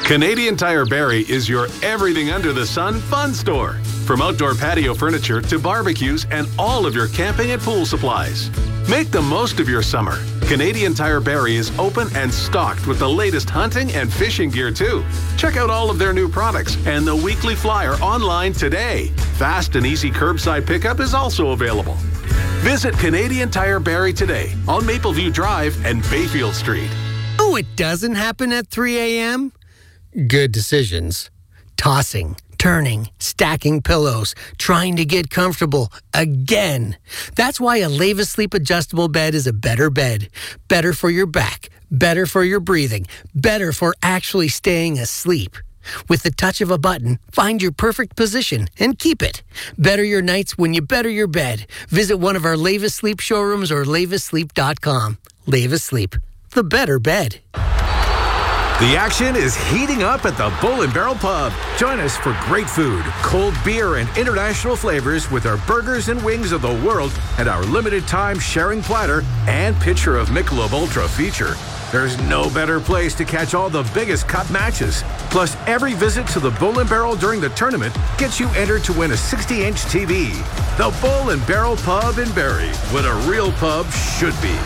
Canadian Tire Barrie is your everything under the sun fun store. From outdoor patio furniture to barbecues and all of your camping and pool supplies. Make the most of your summer. Canadian Tire Barrie is open and stocked with the latest hunting and fishing gear too. Check out all of their new products and the weekly flyer online today. Fast and easy curbside pickup is also available. Visit Canadian Tire Barrie today on Mapleview Drive and Bayfield Street. Oh, it doesn't happen at 3 a.m.? Good decisions. Tossing, turning, stacking pillows, trying to get comfortable again. That's why a Leva Sleep adjustable bed is a better bed. Better for your back, better for your breathing, better for actually staying asleep. With the touch of a button, find your perfect position and keep it. Better your nights when you better your bed. Visit one of our Leva Sleep showrooms or levasleep.com. Leva Sleep, the better bed. The action is heating up at the Bull and Barrel Pub. Join us for great food, cold beer, and international flavors with our burgers and wings of the world and our limited time sharing platter and pitcher of Michelob Ultra feature. There's no better place to catch all the biggest cup matches. Plus, every visit to the Bull and Barrel during the tournament gets you entered to win a 60-inch TV. The Bull and Barrel Pub in Barrie, what a real pub should be.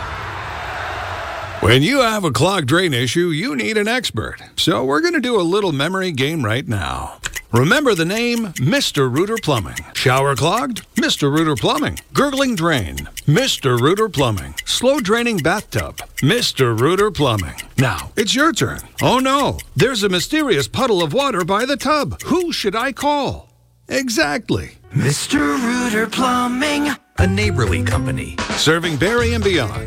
When you have a clogged drain issue, you need an expert. So we're going to do a little memory game right now. Remember the name Mr. Rooter Plumbing. Shower clogged? Mr. Rooter Plumbing. Gurgling drain? Mr. Rooter Plumbing. Slow draining bathtub? Mr. Rooter Plumbing. Now, it's your turn. Oh no, there's a mysterious puddle of water by the tub. Who should I call? Exactly. Mr. Rooter Plumbing, a neighborly company. Serving Barrie and beyond.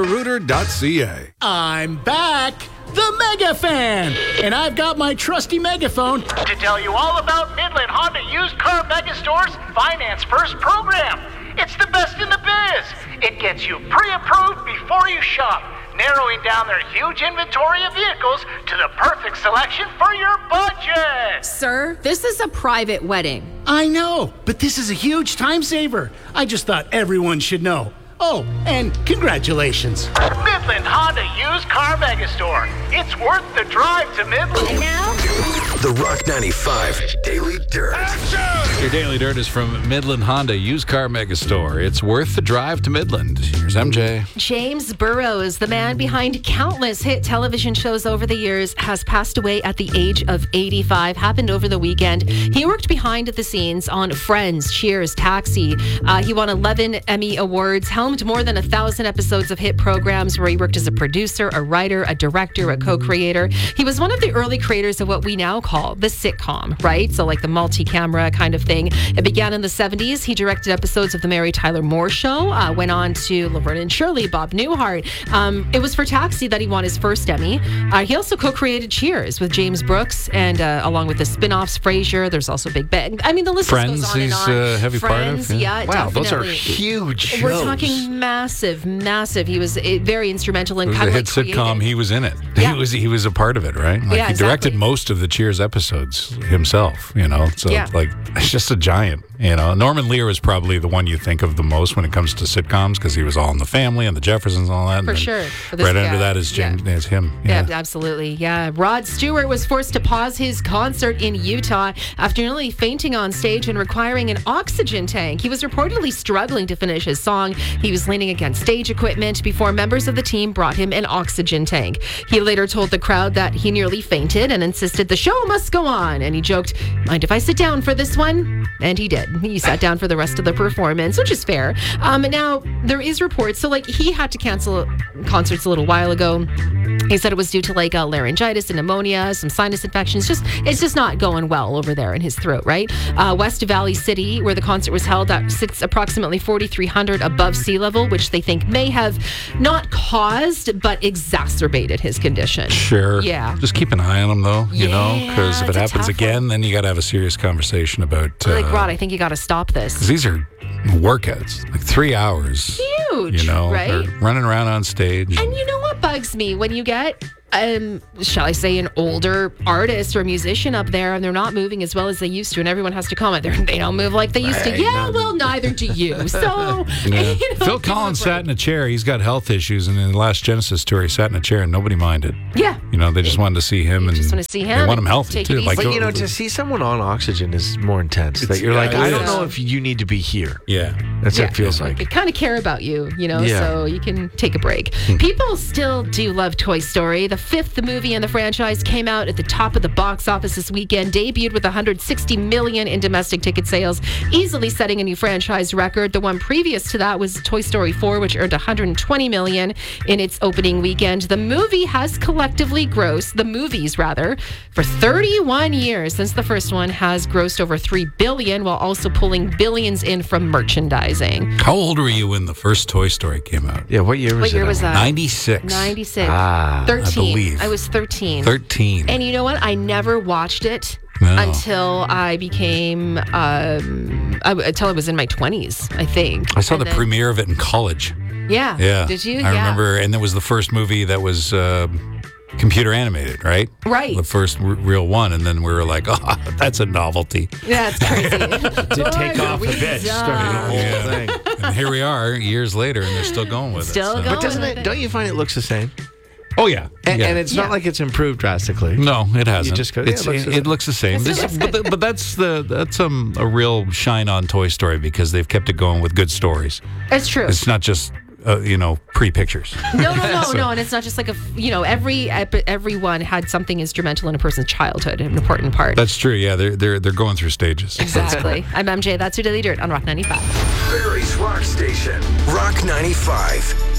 MrRooter.ca. I'm back, the Mega Fan, and I've got my trusty megaphone to tell you all about Midland Honda Used Car Megastore's Finance First program. It's the best in the biz. It gets you pre-approved before you shop, narrowing down their huge inventory of vehicles to the perfect selection for your budget. Sir, this is a private wedding. I know, but this is a huge time saver. I just thought everyone should know. Oh, and congratulations. Midland Honda Used Car Megastore. It's worth the drive to Midland. And now, The Rock 95 Daily Dirt. Your Daily Dirt is from Midland Honda Used Car Megastore. It's worth the drive to Midland. Here's MJ. James Burrows, the man behind countless hit television shows over the years, has passed away at the age of 85. Happened over the weekend. He worked behind the scenes on Friends, Cheers, Taxi. He won 11 Emmy Awards, helmed more than 1,000 episodes of hit programs where he worked as a producer, a writer, a director, a co-creator. He was one of the early creators of what we now call the sitcom, right? So like the multi-camera kind of thing. It began in the 70s. He directed episodes of The Mary Tyler Moore Show, went on to Laverne and Shirley, Bob Newhart. It was for Taxi that he won his first Emmy. He also co-created Cheers with James Brooks, and along with the spin-offs, Frasier. There's also Big Bang. I mean, the list Friends, goes on and on. he's a heavy Friends, part of. yeah, Wow, definitely. those are huge shows. We're talking massive. He was very instrumental in It was kind a of hit sitcom. He was in it. Yeah. He was a part of it, right? Like Yeah, he directed exactly. most of the Cheers episodes himself, you know. So Yeah. like it's just a giant, you know. Norman Lear is probably the one you think of the most when it comes to sitcoms because he was all in The Family and The Jeffersons and all that. For and sure. Right under that is James, is him. Yeah, absolutely. Yeah. Rod Stewart was forced to pause his concert in Utah after nearly fainting on stage and requiring an oxygen tank. He was reportedly struggling to finish his song. He was leaning against stage equipment before members of the team brought him an oxygen tank. He later told the crowd that he nearly fainted and insisted the show must go on. And he joked, "Mind if I sit down for this one?" And he did. He sat down for the rest of the performance, which is fair. Now, there is reports. So, like, he had to cancel concerts a little while ago. He said it was due to like laryngitis and pneumonia, some sinus infections. It's just not going well over there in his throat, right? West Valley City, where the concert was held, that sits approximately 4,300 above sea level, which they think may have not caused but exacerbated his condition. Sure. Yeah. Just keep an eye on him, though, you know, because if it it's a happens tough again, then you got to have a serious conversation about. Like, Rod, I think you got to stop this. Because these are workouts, like 3 hours. Huge, you know, right? or running around on stage. And you know what bugs me when you get shall I say, an older artist or musician up there, and they're not moving as well as they used to, and everyone has to comment, they don't move like they used to. Yeah, well, neither do you. So, Phil Collins sat in a chair. He's got health issues, and in the last Genesis tour, he sat in a chair, and nobody minded. Yeah. They just wanted to see him, and just want to see him. They want him healthy too. But to see someone on oxygen is more intense. That you're like, I don't know if you need to be here. Yeah, that's what it feels like. They kind of care about you, so you can take a break. People still do love Toy Story. The fifth movie in the franchise came out at the top of the box office this weekend, debuted with $160 million in domestic ticket sales, easily setting a new franchise record. The one previous to that was Toy Story 4, which earned $120 million in its opening weekend. The movie has collectively grossed, the movies rather, for 31 years since the first one has grossed over $3 billion, while also pulling billions in from merchandising. How old were you when the first Toy Story came out? Yeah, what year was that? 96. 96. 13. I believe. I was 13. 13. And you know what? I never watched it until I became, until I was in my 20s, I think. I saw the premiere of it in college. Yeah. Yeah. Did you? I remember, and it was the first movie that was computer animated, right? Right. The first real one, and then we were like, oh, that's a novelty. Yeah, it's crazy. Did take off a bit, started the whole thing. And here we are, years later, and they're still going with it. But don't you find it looks the same? Oh, yeah. And it's not like it's improved drastically. No, it hasn't. You just go, it looks the same. But that's a real shine on Toy Story because they've kept it going with good stories. It's true. It's not just pre-pictures. No, and it's not just like everyone had something instrumental in a person's childhood, an important part. That's true. Yeah, they're going through stages. Exactly. I'm MJ. That's your Daily Dirt on Rock 95. Barrie's Rock Station, Rock 95.